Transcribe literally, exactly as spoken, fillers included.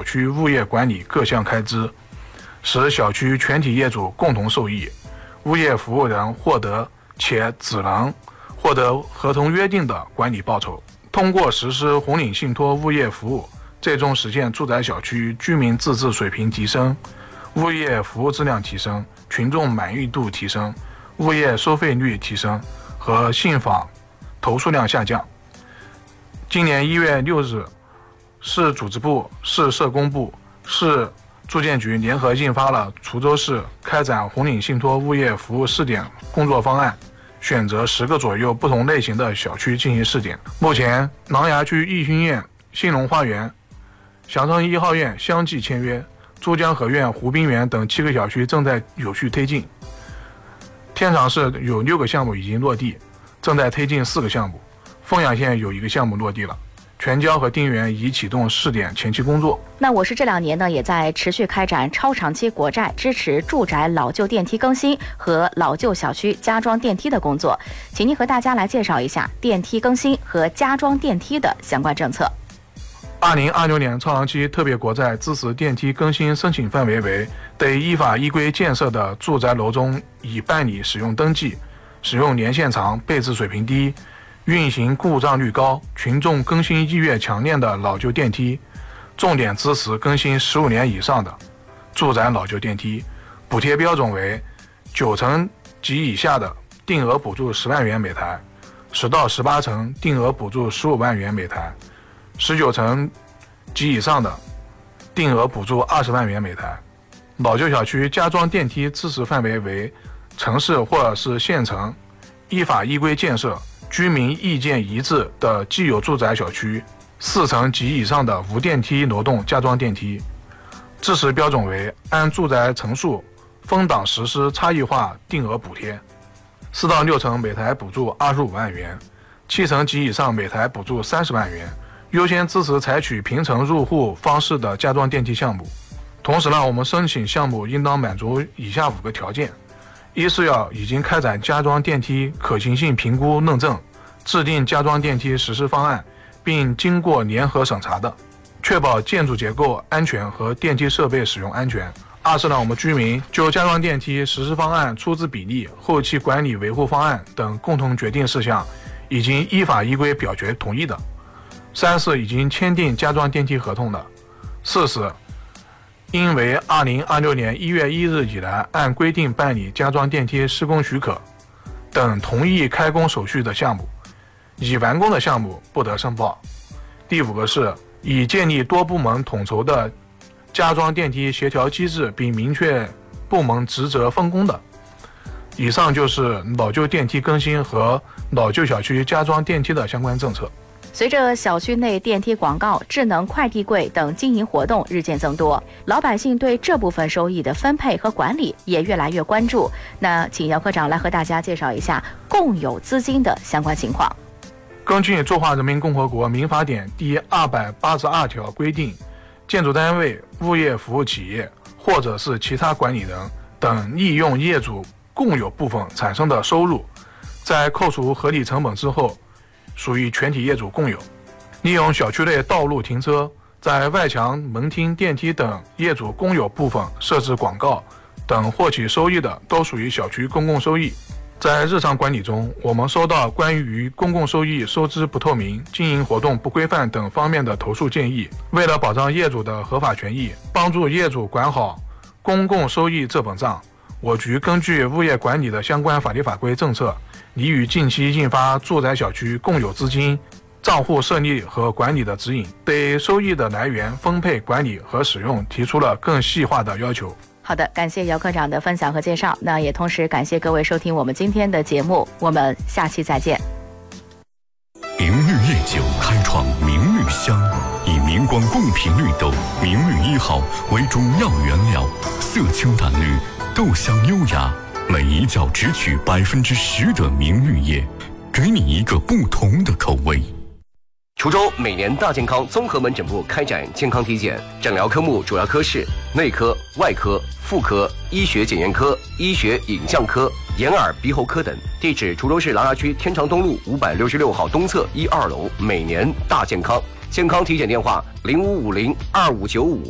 小区物业管理各项开支，使小区全体业主共同受益，物业服务人获得且只能获得合同约定的管理报酬。通过实施红领信托物业服务，最终实现住宅小区居民自治水平提升，物业服务质量提升，群众满意度提升，物业收费率提升和信访投诉量下降。今年一月六日，市组织部、市社工部、市住建局联合印发了滁州市开展红领信托物业服务试点工作方案，选择十个左右不同类型的小区进行试点。目前，琅琊区逸勋苑、兴隆花园、祥城一号院相继签约，珠江河苑、湖滨园等七个小区正在有序推进。天长市有六个项目已经落地，正在推进四个项目。凤阳县有一个项目落地了，全椒和丁园已启动试点前期工作。 那我市这两年呢，也在持续开展超长期国债支持住宅老旧电梯更新和老旧小区加装电梯的工作，请您和大家来介绍一下电梯更新和加装电梯的相关政策。 二零二六年超长期特别国债支持电梯更新申请范围为对依法依规建设的住宅楼中已办理使用登记、使用年限长、备置水平低、运行故障率高、群众更新意愿强烈的老旧电梯，重点支持更新十五年以上的住宅老旧电梯，补贴标准为九成及以下的定额补助十万元每台，十到十八成定额补助十五万元每台，十九成及以上的定额补助二十万元每台。老旧小区加装电梯支持范围为城市或者是县城依法依规建设、居民意见一致的既有住宅小区，四层及以上的无电梯楼栋加装电梯，支持标准为按住宅层数分档实施差异化定额补贴，四到六层每台补助二十五万元，七层及以上每台补助三十万元，优先支持采取平层入户方式的加装电梯项目。同时呢，我们申请项目应当满足以下五个条件：一是要已经开展加装电梯可行性评估论证，制定加装电梯实施方案，并经过联合审查的，确保建筑结构安全和电梯设备使用安全。二是让我们居民就加装电梯实施方案、出资比例、后期管理维护方案等共同决定事项已经依法依规表决同意的。三是已经签订加装电梯合同的。四是因为二零二六年一月一日以来按规定办理加装电梯施工许可等同意开工手续的项目，已完工的项目不得申报。第五个是已建立多部门统筹的加装电梯协调机制，并明确部门职责分工的。以上就是老旧电梯更新和老旧小区加装电梯的相关政策。 随着小区内电梯广告、智能快递柜等经营活动日渐增多，老百姓对这部分收益的分配和管理也越来越关注。那请姚科长来和大家介绍一下共有资金的相关情况。 根据《中华人民共和国民法典》第二百八十二条规定，建筑单位、物业服务企业或者是其他管理人等利用业主共有部分产生的收入，在扣除合理成本之后，属于全体业主共有。利用小区内道路停车，在外墙、门厅、电梯等业主公有部分设置广告等获取收益的，都属于小区公共收益。在日常管理中，我们收到关于公共收益收支不透明、经营活动不规范等方面的投诉建议。为了保障业主的合法权益，帮助业主管好公共收益这本账，我局根据物业管理的相关法律法规政策，拟于近期印发住宅小区共有资金账户设立和管理的指引，对收益的来源、分配、管理和使用提出了更细化的要求。 好的，感谢姚科长的分享和介绍。那也同时感谢各位收听我们今天的节目，我们下期再见。 明绿夜酒开创明绿香，以明光贡品绿豆明绿一号为主要原料，色清淡绿，豆香优雅，每一角只取百分之十的明绿叶，给你一个不同的口味。 滁州每年大健康综合门诊部开展健康体检，诊疗科目主要科室内科、外科、妇科、医学检验科、医学影像科、眼耳鼻喉科等。地址：滁州市琅琊区天长东路五百六十六号东侧一二楼。每年大健康健康体检电话：零五五零二五九五